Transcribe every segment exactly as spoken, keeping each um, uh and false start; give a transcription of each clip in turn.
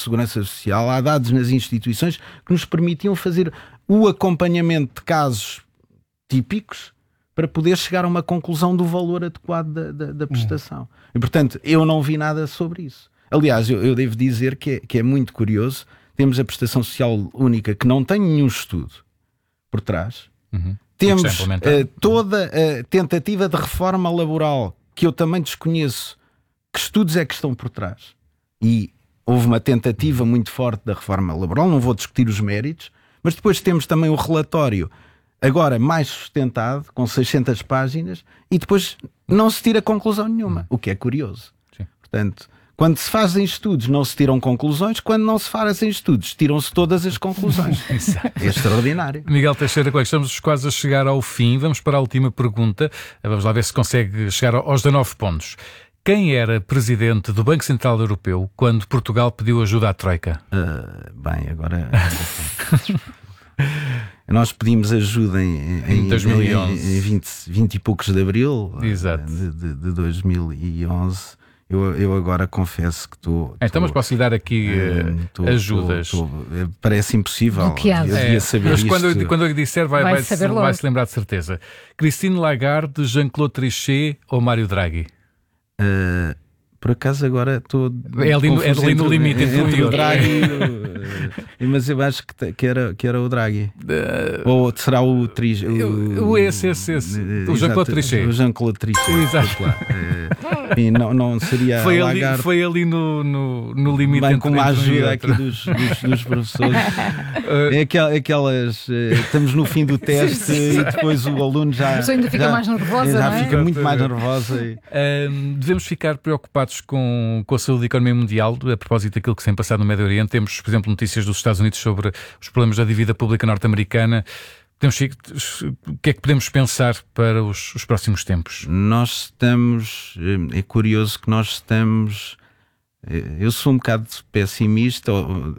segurança social, há dados nas instituições que nos permitiam fazer o acompanhamento de casos típicos para poder chegar a uma conclusão do valor adequado da, da, da prestação. Hum. E, portanto, eu não vi nada sobre isso. Aliás, eu, eu devo dizer que é, que é muito curioso. Temos a prestação social única que não tem nenhum estudo por trás. Uhum. Temos uh, toda a tentativa de reforma laboral que eu também desconheço. Que estudos é que estão por trás? E houve uma tentativa muito forte da reforma laboral, não vou discutir os méritos, mas depois temos também o relatório, agora mais sustentado, com seiscentas páginas, e depois não se tira conclusão nenhuma, o que é curioso. Sim. Portanto, quando se fazem estudos não se tiram conclusões, quando não se fazem estudos tiram-se todas as conclusões. É extraordinário. Miguel Teixeira Coelho, estamos quase a chegar ao fim, vamos para a última pergunta, vamos lá ver se consegue chegar aos dezanove pontos. Quem era presidente do Banco Central Europeu quando Portugal pediu ajuda à Troika? Uh, bem, agora... Nós pedimos ajuda em, em, em dois mil e onze. Em, em vinte, vinte e poucos de abril. Exato. De, de, de dois mil e onze. Eu, eu agora confesso que estou... Então, mas posso lhe dar aqui uh, tô, ajudas? Tô, tô, parece impossível. Bloqueado. Eu devia é, saber mas isto. Quando eu, quando eu lhe disser, vai, vai, vai, se, vai se lembrar de certeza. Christine Lagarde, Jean-Claude Trichet ou Mário Draghi? Uh, por acaso agora estou... É ali, é ali no limite entre, entre o Draghi... Mas eu acho que, que, era, que era o Draghi. Uh, Ou será o Trichet? O, o esse, esse, esse. O Jean-Claude Trichet. O Jean-Claude Trichet. Exato. Uh, e não, não seria foi a ali, Lagarde. Foi ali no, no, no limite bem, entre com a entre ajuda aqui dos, dos, dos professores. uh, é aquelas... aquelas uh, estamos no fim do teste sim, sim. E depois o aluno já... A pessoa ainda fica já, mais nervosa, Já não é? fica muito mais nervosa. E... Uh, devemos ficar preocupados com, com a saúde da economia mundial. A propósito daquilo que se tem passado no Médio Oriente, temos, por exemplo, notícias dos Estados Unidos sobre os problemas da dívida pública norte-americana. Podemos, o que é que podemos pensar para os, os próximos tempos? Nós estamos... É curioso que nós estamos... Eu sou um bocado pessimista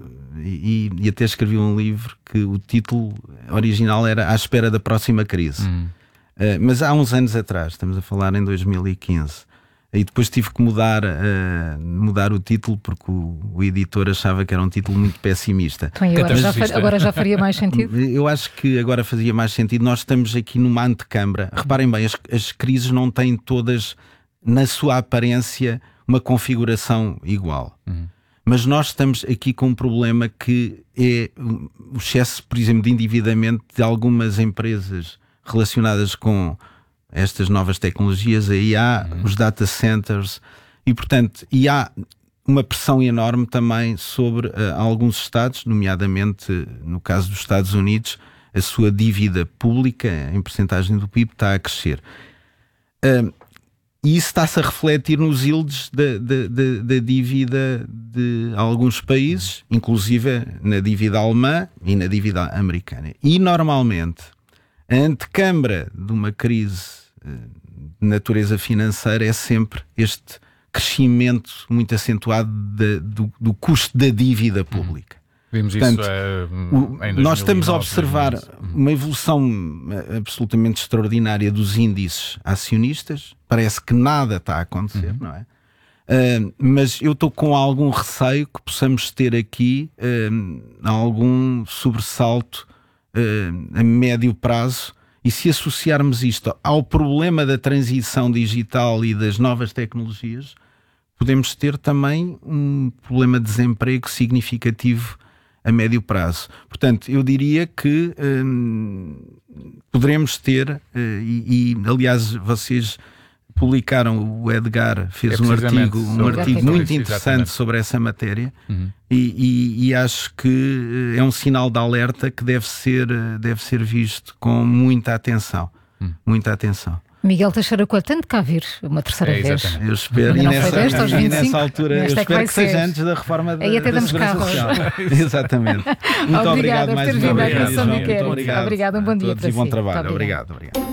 e, e até escrevi um livro que o título original era À Espera da Próxima Crise. Hum. Mas há uns anos atrás, estamos a falar em dois mil e quinze... E depois tive que mudar, uh, mudar o título porque o, o editor achava que era um título muito pessimista. Então, agora, já far, agora já faria mais sentido? Eu acho que agora fazia mais sentido. Nós estamos aqui numa antecâmara. Reparem bem, as, as crises não têm todas, na sua aparência, uma configuração igual. Uhum. Mas nós estamos aqui com um problema que é o excesso, por exemplo, de endividamento de algumas empresas relacionadas com estas novas tecnologias, aí há uhum. os data centers e, portanto, e há uma pressão enorme também sobre uh, alguns Estados, nomeadamente no caso dos Estados Unidos, a sua dívida pública em percentagem do P I B está a crescer. Uh, e isso está-se a refletir nos yields da, da, da, da dívida de alguns países, inclusive na dívida alemã e na dívida americana. E, normalmente, a antecâmara de uma crise de natureza financeira é sempre este crescimento muito acentuado de, do, do custo da dívida pública. Vimos Portanto, isso é, em o, dois mil e nove, nós estamos a observar dois mil e onze. uma evolução absolutamente extraordinária dos índices acionistas. Parece que nada está a acontecer, uhum. não é? Uh, mas eu estou com algum receio que possamos ter aqui uh, algum sobressalto uh, a médio prazo. E se associarmos isto ao problema da transição digital e das novas tecnologias, podemos ter também um problema de desemprego significativo a médio prazo. Portanto, eu diria que hum, poderemos ter, uh, e, e aliás vocês publicaram, o Edgar fez é um artigo, um artigo muito interessante exatamente. sobre essa matéria uhum. e, e, e acho que é um sinal de alerta que deve ser, deve ser visto com muita atenção. Uhum. Muita atenção. Miguel Teixeira Coelho, tem de cá vir uma terceira é, vez. Eu espero, e nessa, deste, aos e nessa altura, eu é espero que, que seja antes da reforma da, aí até da damos Segurança carros. Social. Exatamente. Muito obrigado por mais ter uma vindo à vez. Canção Muito Miquel. obrigado. Obrigado, um bom dia para si. E bom si. trabalho. Obrigado, obrigado.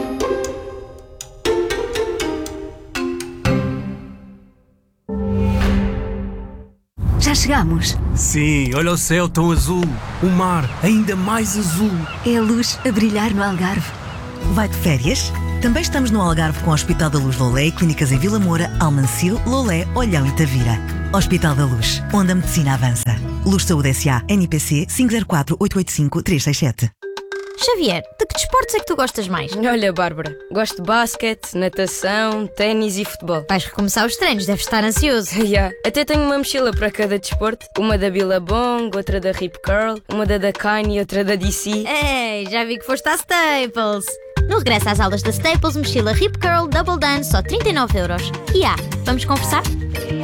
Já chegamos. Sim, olha o céu tão azul. O mar ainda mais azul. É a luz a brilhar no Algarve. Vai de férias? Também estamos no Algarve com o Hospital da Luz Loulé e clínicas em Vila Moura, Almancil, Loulé, Olhão e Tavira. Hospital da Luz, onde a medicina avança. Luz Saúde S A, N I P C cinco zero quatro oito oito cinco três seis sete. Xavier, de que desportos é que tu gostas mais? Olha, Bárbara, gosto de basquete, natação, ténis e futebol. Vais recomeçar os treinos, deves estar ansioso. Yeah. Até tenho uma mochila para cada desporto. Uma da Billabong, outra da Rip Curl, uma da Dakine e outra da D C. Ei, já vi que foste à Staples. No regresso às aulas da Staples, mochila Rip Curl Double Done, só trinta e nove euros. E ah, vamos conversar?